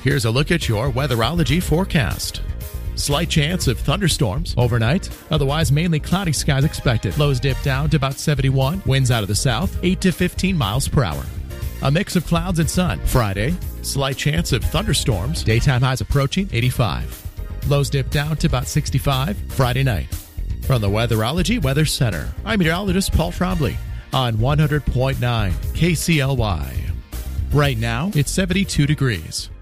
Here's a look at your weatherology forecast. Slight chance of thunderstorms overnight. Otherwise, mainly cloudy skies expected. Lows dip down to about 71. Winds out of the south, 8 to 15 miles per hour. A mix of clouds and sun. Friday, slight chance of thunderstorms. Daytime highs approaching 85. Lows dip down to about 65 Friday night. From the Weatherology Weather Center, I'm meteorologist Paul Trombley on 100.9 KCLY. Right now, it's 72 degrees.